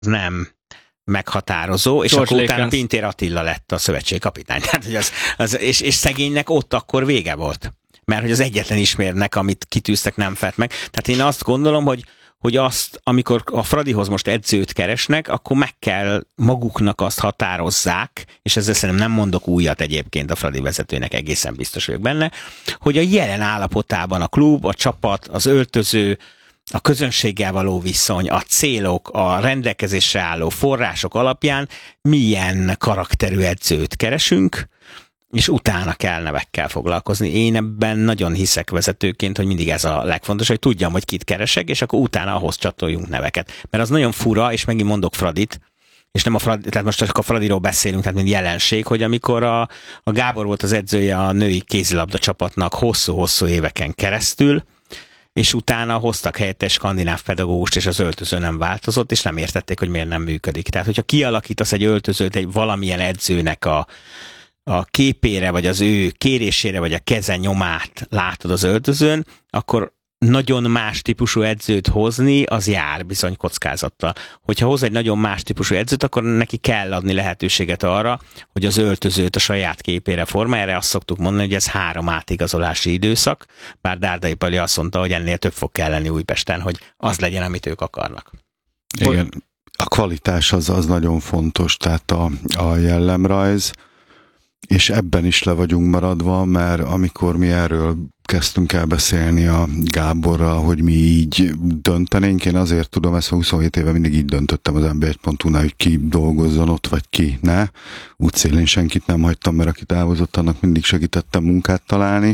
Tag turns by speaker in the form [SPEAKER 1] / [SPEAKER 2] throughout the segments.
[SPEAKER 1] nem meghatározó, és
[SPEAKER 2] George
[SPEAKER 1] akkor utána
[SPEAKER 2] Lakens.
[SPEAKER 1] Pintér Attila lett a szövetségkapitány. Tehát, hogy és szegénynek ott akkor vége volt. Mert hogy az egyetlen ismérnek, amit kitűztek, nem felt meg. Tehát én azt gondolom, hogy azt, amikor a Fradihoz most edzőt keresnek, akkor meg kell maguknak azt határozzák, és ezzel szerintem nem mondok újat egyébként a Fradi vezetőnek, egészen biztos vagyok benne, hogy a jelen állapotában a klub, a csapat, az öltöző, a közönséggel való viszony, a célok, a rendelkezésre álló források alapján milyen karakterű edzőt keresünk, és utána kell nevekkel foglalkozni. Én ebben nagyon hiszek vezetőként, hogy mindig ez a legfontosabb, hogy tudjam, hogy kit keresek, és akkor utána ahhoz csatoljunk neveket. Mert az nagyon fura, és megint mondok Fradit, és nem a Fradi, tehát most csak a Fradiról beszélünk, tehát mint jelenség, hogy amikor a Gábor volt az edzője a női kézilabda csapatnak hosszú-hosszú éveken keresztül, és utána hoztak helyette skandináv pedagógust, és az öltöző nem változott, és nem értették, hogy miért nem működik. Tehát, hogyha kialakítasz egy öltözőt egy valamilyen edzőnek a képére, vagy az ő kérésére, vagy a keze nyomát látod az öltözőn, akkor nagyon más típusú edzőt hozni, az jár bizony kockázattal. Hogyha hoz egy nagyon más típusú edzőt, akkor neki kell adni lehetőséget arra, hogy az öltözőt a saját képére formálja. Erre azt szoktuk mondani, hogy ez 3 átigazolási időszak, bár Dárdai Pali azt mondta, hogy ennél több fog kelleni Újpesten, hogy az legyen, amit ők akarnak.
[SPEAKER 3] Igen, a kvalitás az nagyon fontos, tehát a jellemrajz, és ebben is le vagyunk maradva, mert amikor mi erről kezdtünk el beszélni a Gáborral, hogy mi így döntenénk, én azért tudom, ezt 27 éve mindig így döntöttem az NB1.hu-nál, hogy ki dolgozzon ott, vagy ki ne. Útszélén senkit nem hagytam, mert aki távozott, annak mindig segítettem munkát találni.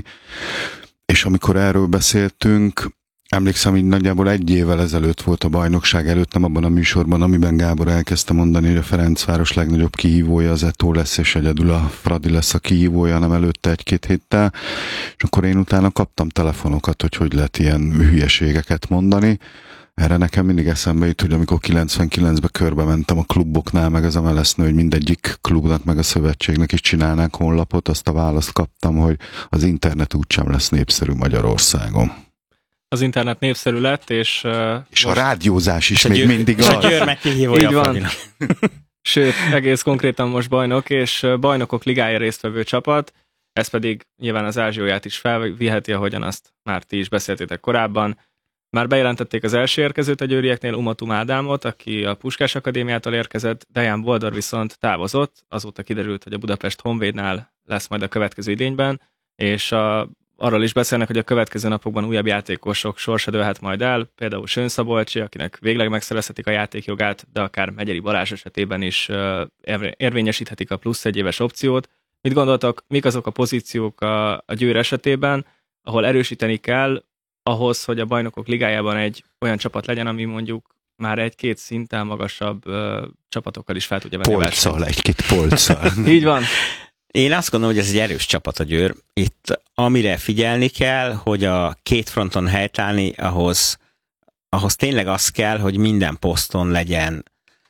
[SPEAKER 3] És amikor erről beszéltünk, emlékszem, így nagyjából 1 évvel ezelőtt volt a bajnokság előtt, nem abban a műsorban, amiben Gábor elkezdte mondani, hogy a Ferencváros legnagyobb kihívója az Eto'o lesz, és egyedül a Fradi lesz a kihívója, nem előtte 1-2 héttel. És akkor én utána kaptam telefonokat, hogy lehet ilyen hülyeségeket mondani. Erre nekem mindig eszembe jut, hogy amikor 99-ben körbe mentem a kluboknál, meg az MLS-nő, hogy mindegyik klubnak, meg a szövetségnek is csinálnánk honlapot, azt a választ kaptam, hogy az internet úgysem lesz népszerű Magyarországon.
[SPEAKER 2] Az internet népszerű lett, és
[SPEAKER 3] a rádiózás is még mindig
[SPEAKER 1] az.
[SPEAKER 3] az.
[SPEAKER 1] És a Győr megkihívója a Fradinak.
[SPEAKER 2] Sőt, egész konkrétan most bajnok, és bajnokok ligája résztvevő csapat, ez pedig nyilván az ázsióját is felviheti, ahogyan azt már ti is beszéltétek korábban. Már bejelentették az első érkezőt a győrieknél, Umatum Ádámot, aki a Puskás Akadémiától érkezett, Dejan Boldor viszont távozott, azóta kiderült, hogy a Budapest Honvédnál lesz majd a következő idényben, és arról is beszélnek, hogy a következő napokban újabb játékosok sorsa dőlhet majd el, például Sőn Szabolcsi, akinek végleg megszerezhetik a játékjogát, de akár Megyeri Balázs esetében is érvényesíthetik a plusz 1 éves opciót. Mit gondoltak, mik azok a pozíciók a Győr esetében, ahol erősíteni kell ahhoz, hogy a Bajnokok Ligájában egy olyan csapat legyen, ami mondjuk már 1-2 szinten magasabb csapatokkal is fel tudja venni a versenyt.
[SPEAKER 3] Polccal, 1-2 polccal.
[SPEAKER 2] Így van.
[SPEAKER 1] Én azt gondolom, hogy ez egy erős csapat a Győr. Itt amire figyelni kell, hogy a két fronton helytállni, ahhoz tényleg az kell, hogy minden poszton legyen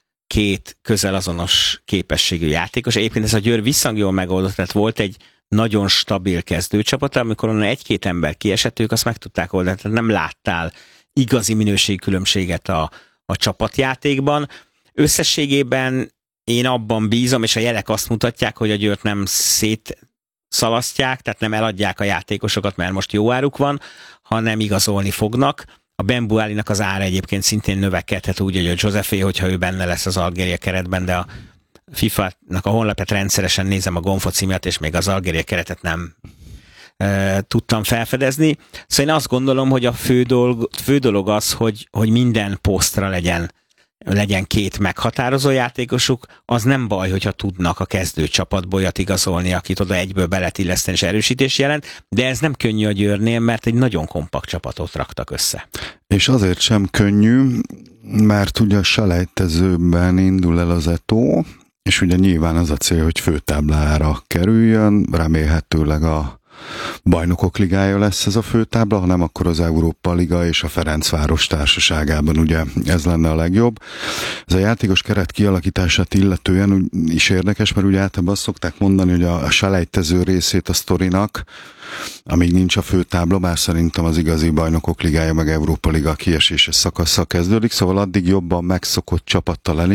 [SPEAKER 1] 2 közel azonos képességű játékos. Egyébként ez a Győr viszonylag jól megoldott, tehát volt egy nagyon stabil kezdőcsapata, amikor onnan 1-2 ember kiesett, ők azt meg tudták oldani, tehát nem láttál igazi minőségkülönbséget a csapatjátékban. Összességében én abban bízom, és a jelek azt mutatják, hogy a Győrt nem szétszalasztják, tehát nem eladják a játékosokat, mert most jó áruk van, hanem igazolni fognak. A Ben Buálinak az ára egyébként szintén növekedhet úgy, hogy a Josefé, hogyha ő benne lesz az Algéria keretben, de a FIFA-nak a honlapját rendszeresen nézem a Gonfoci miatt, és még az Algéria keretet nem tudtam felfedezni. Szóval én azt gondolom, hogy a fő dolog az, hogy minden posztra legyen 2 meghatározó játékosuk, az nem baj, hogyha tudnak a kezdőcsapatból olyat igazolni, akit oda egyből be lehet illeszteni, és erősítés jelent, de ez nem könnyű a Győrnél, mert egy nagyon kompakt csapatot raktak össze.
[SPEAKER 3] És azért sem könnyű, mert ugye a selejtezőben indul el az Eto'o, és ugye nyilván az a cél, hogy főtáblára kerüljön, remélhetőleg a Bajnokok Ligája lesz ez a főtábla, ha nem, akkor az Európa Liga és a Ferencváros társaságában, ugye ez lenne a legjobb. Ez a játékos keret kialakítását illetően is érdekes, mert ugye általában azt szokták mondani, hogy a selejtező részét a sztorinak, amíg nincs a főtábla, bár szerintem az igazi Bajnokok Ligája meg Európa Liga kieséses szakasszal kezdődik, szóval addig jobban megszokott csapattal